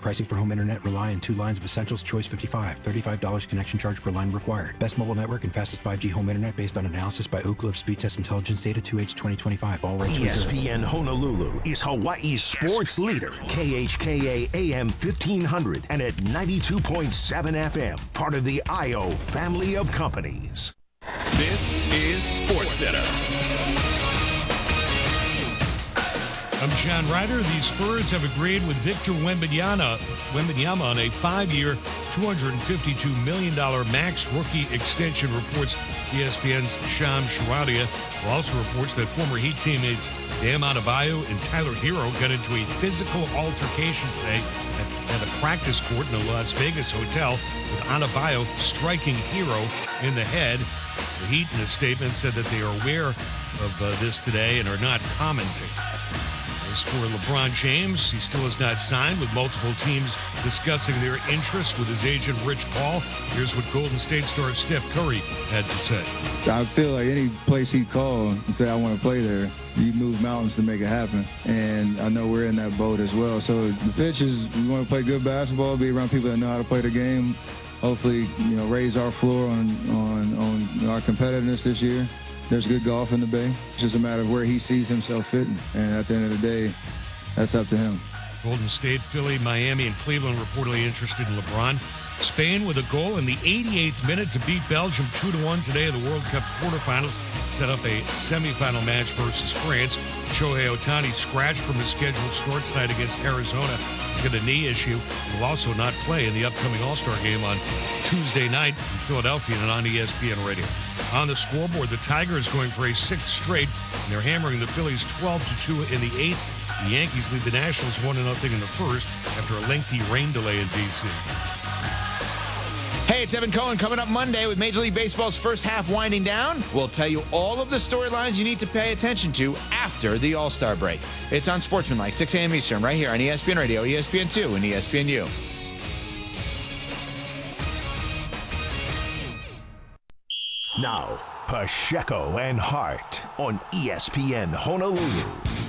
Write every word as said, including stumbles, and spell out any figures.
Pricing for home internet rely on two lines of Essentials Choice fifty-five. thirty-five dollars connection charge per line required. Best mobile network and fastest five G home internet based on analysis by Ookla of Speed Test Intelligence Data two H twenty twenty-five. All rights E S reserved. P N Honolulu is Hawaii's sports leader. K H K A A M fifteen hundred and at ninety-two point seven F M. Part of the I O family of companies. This is SportsCenter. I'm John Ryder. The Spurs have agreed with Victor Wembanyama, Wembanyama on a five-year, two hundred fifty-two million dollars max rookie extension, reports E S P N's Shams Charania, who also reports that former Heat teammates Bam Adebayo and Tyler Hero got into a physical altercation today at, at a practice court in a Las Vegas hotel, with Adebayo striking Hero in the head. The Heat, in a statement, said that they are aware of uh, this today and are not commenting. As for LeBron James, he still has not signed, with multiple teams discussing their interest with his agent Rich Paul. Here's what Golden State star Steph Curry had to say. I feel like any place he'd call and say, I want to play there, you move mountains to make it happen. And I know we're in that boat as well. So the pitch is we want to play good basketball, be around people that know how to play the game, hopefully, you know, raise our floor on, on, on our competitiveness this year. There's good golf in the Bay. It's just a matter of where he sees himself fitting. And at the end of the day, that's up to him. Golden State, Philly, Miami, and Cleveland reportedly interested in LeBron. Spain with a goal in the eighty-eighth minute to beat Belgium two to one today in the World Cup quarterfinals. Set up a semifinal match versus France. Shohei Ohtani scratched from his scheduled start tonight against Arizona. Got a knee issue. Will also not play in the upcoming All-Star game on Tuesday night in Philadelphia and on E S P N Radio. On the scoreboard, the Tigers going for a sixth straight, and they're hammering the Phillies twelve to two in the eighth. The Yankees lead the Nationals one to nothing in the first after a lengthy rain delay in D C. Hey, it's Evan Cohen coming up Monday with Major League Baseball's first half winding down. We'll tell you all of the storylines you need to pay attention to after the All-Star break. It's on Sportsmanlike, six a.m. Eastern, right here on E S P N Radio, E S P N two, and E S P N U. Now, Pacheco and Hart on E S P N Honolulu.